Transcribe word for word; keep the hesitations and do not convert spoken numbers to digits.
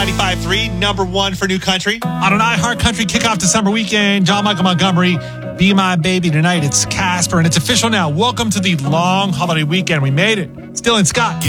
ninety-five point three, number one for New Country. On an iHeart Country kickoff December weekend, John Michael Montgomery, Be My Baby tonight. It's Casper, and it's official now. Welcome to the long holiday weekend. We made it. Still in Scott.